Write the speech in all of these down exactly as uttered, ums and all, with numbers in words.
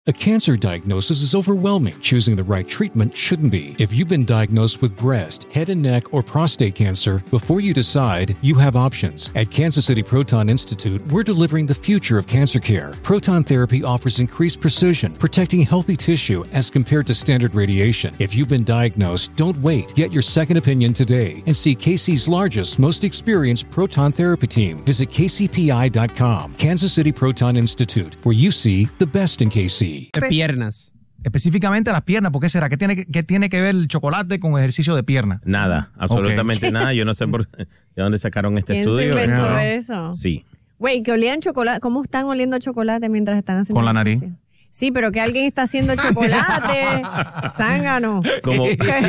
A cancer diagnosis is overwhelming. Choosing the right treatment shouldn't be. If you've been diagnosed with breast, head and neck, or prostate cancer, before you decide, you have options. At Kansas City Proton Institute, we're delivering the future of cancer care. Proton therapy offers increased precision, protecting healthy tissue as compared to standard radiation. If you've been diagnosed, don't wait. Get your second opinion today and see K C's largest, most experienced proton therapy team. Visit K C P I dot com. Kansas City Proton Institute, where you see the best in K C. Piernas. Específicamente las piernas, ¿por qué será? ¿Qué tiene que, qué tiene que ver el chocolate con ejercicio de pierna? Nada, absolutamente okay. nada. Yo no sé por de dónde sacaron este ¿Quién estudio. se inventó no. eso? Sí. Güey, que olían chocolate. ¿Cómo están oliendo chocolate mientras están haciendo con la nariz? Sí, pero que alguien está haciendo chocolate. Zángano. Como...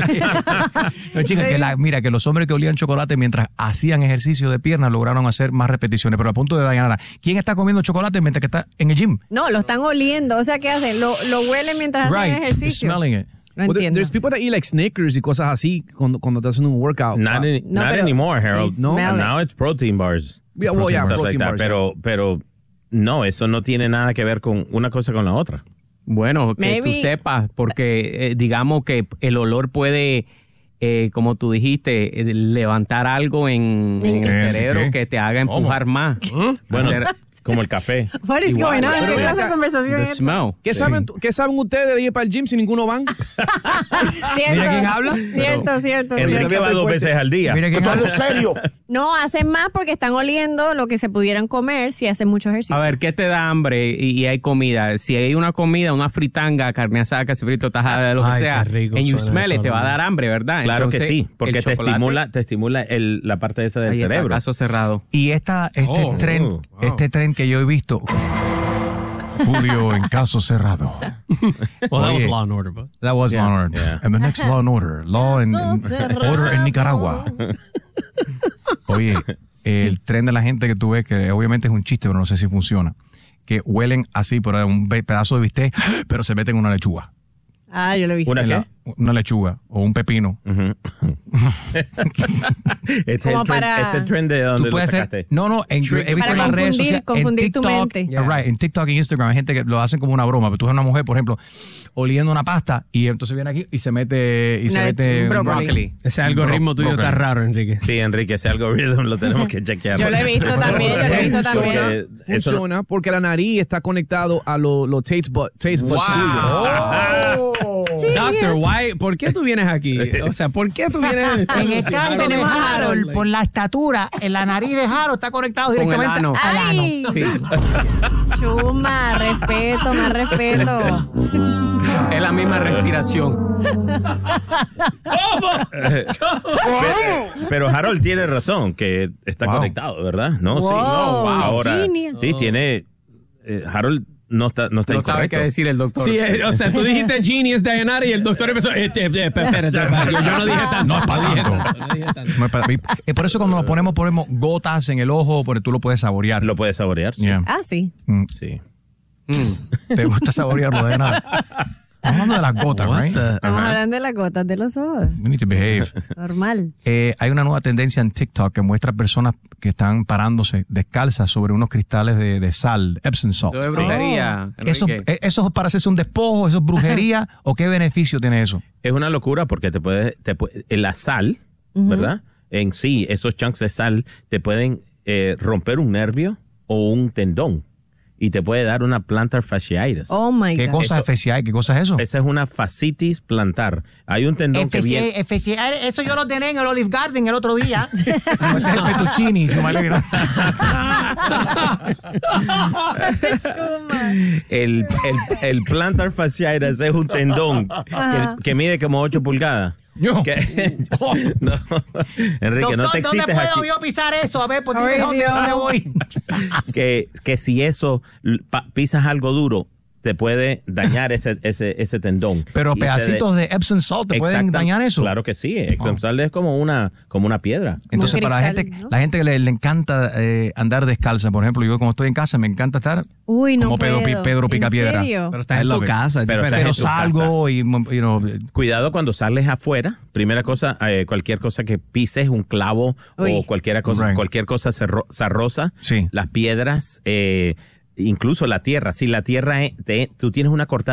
no, chicas, que la, mira, que los hombres que olían chocolate mientras hacían ejercicio de piernas lograron hacer más repeticiones. Pero a punto de Dayanara, ¿quién está comiendo chocolate mientras que está en el gym? No, lo están oliendo. O sea, ¿qué hacen? Lo, lo huelen mientras right. hacen ejercicio. Smelling it. No well, entiendo. There's people that eat like Snickers y cosas así cuando, cuando estás haciendo un workout. Not, any, no, not anymore, Harold. No, now it's protein bars. Yeah, well, yeah, protein like bars. Pero, yeah. pero no, eso no tiene nada que ver con una cosa con la otra. Bueno, que Maybe. tú sepas, porque eh, digamos que el olor puede, eh, como tú dijiste, eh, levantar algo en, en el ¿Qué? cerebro ¿Qué? que te haga empujar ¿Cómo? más. Bueno, Hacer, como el café. What is Igual, going on? pero ¿Qué clase de acá- conversación the es esta? smell. ¿Qué, Sí. saben, ¿Qué saben ustedes de ir para el gym si ninguno van? Cierto. Mira quién habla. Cierto, cierto, Enrique cierto. va dos veces al día. Mira quién habla. serio? No, hacen más porque están oliendo lo que se pudieran comer si hacen mucho ejercicio. A ver, ¿qué te da hambre y, y hay comida? Si hay una comida, una fritanga, carne asada, casi frito, tajada, lo que Ay, sea, qué rico and you suena smell it, eso, te va a ¿no? dar hambre, ¿verdad? Claro Entonces, que sí, porque el te chocolate, estimula, te estimula el, la parte esa del ahí está, cerebro. caso cerrado. Y esta, este Oh, tren, wow. este tren que yo he visto, Julio en caso cerrado. Well, that was Oye. Law and Order, but That was Yeah. Law and Order. Yeah. And the next Law and Order. Law and, and Order en Nicaragua. Oye, el tren de la gente que tú ves, que obviamente es un chiste, pero no sé si funciona, que huelen así por un pe- pedazo de bistec, pero se meten en una lechuga. Ah, yo lo he visto. ¿Una En qué? la- una lechuga o un pepino. Ujú. este, es Como el trend, para- este trend de donde Tú lo puedes hacer, sacaste. no, no, en, yo he visto Para en las redes confundir- sociales, en confundir tu TikTok, mente. uh, right, en TikTok y Instagram hay gente que lo hacen como una broma, pero tú ves a una mujer, por ejemplo, oliendo una pasta y entonces viene aquí y se mete y se Una mete lechu- un brócoli. broccoli. ese algoritmo tuyo Brócoli. está raro, Enrique. Sí, Enrique, ese algoritmo lo tenemos que chequear. Yo lo he visto también, yo lo he visto también. Porque eso no- Funciona porque la nariz está conectado a los lo taste buds taste buds tuyos. Doctor, why, ¿por qué tú vienes aquí? O sea, ¿por qué tú vienes? En el caso de Tenemos a Harold, Harold. por la estatura, en la nariz de Harold está conectado Con el directamente ano. al ano. Ay, Sí. chuma, respeto, más respeto. Es la misma respiración. Pero, pero Harold tiene razón, que está Wow. conectado, ¿verdad? No, sí. Wow, No, wow. Ahora, genius. sí, tiene... eh, Harold no está, no está No sabe incorrecto. qué decir el doctor. Sí, eh, o sea, tú dijiste genius, Dayanara, y el doctor empezó. Este, eh, espérate, yo, yo no dije tanto. No es para dije tanto. tanto, no dije tanto. No es para- y- y por eso cuando nos ponemos, ponemos gotas en el ojo, porque tú lo puedes saborear. Lo puedes saborear, sí. Yeah. Ah, sí. Mm. Sí. ¿Te gusta saborearlo de nada? Estamos hablando de las gotas, What right? the- Estamos hablando de las gotas de los ojos. We need to behave. Normal. Eh, hay una nueva tendencia en TikTok que muestra personas que están parándose descalzas sobre unos cristales de, de sal, Epsom salt. Eso es brujería. Eso, Enrique. eh, ¿Eso es para hacerse un despojo? ¿Eso es brujería? ¿O qué beneficio tiene eso? Es una locura porque te puede, te puede- la sal, ¿verdad? En sí, esos chunks de sal te pueden eh, romper un nervio o un tendón y te puede dar una plantar fasciitis. Oh my ¿Qué God. cosa es F C I? ¿Qué cosa es eso? Esa es una fascitis plantar. Hay un tendón que viene... F C I, eso yo lo tenía en el Olive Garden el otro día. No, ese es el fettuccini, chumalera. El, el, el plantar fasciitis es un tendón que, que mide como ocho pulgadas. No. Que- no. Enrique, no te Doctor, ¿dónde excites puedo aquí. yo pisar eso? A ver, pues dime Ay, dónde, Dios. dónde voy. Que, que si eso l- pa- pisas algo duro, te puede dañar ese, ese, ese tendón. Pero Y se pedacitos de Epsom salt te pueden Exacta- dañar eso. Claro que sí. Epsom salt es como una, como una piedra. Entonces, Como para la cristal, gente, ¿no? la gente que le, le encanta eh, andar descalza, por ejemplo, yo como estoy en casa, me encanta estar Uy, no como Pedro, Pi- puedo. Pedro Picapiedra. ¿En serio? Pero estás I en tu love it. casa. es Pero diferente. estás Pero en tu salgo y, you know, Cuidado cuando sales afuera. Primera cosa, eh, cualquier cosa que pises, un clavo Uy. o cualquier cosa, Right. cualquier cosa cerro- zarrosa, Sí. las piedras, eh, incluso la tierra, si la tierra, es- te- tú tienes una cortada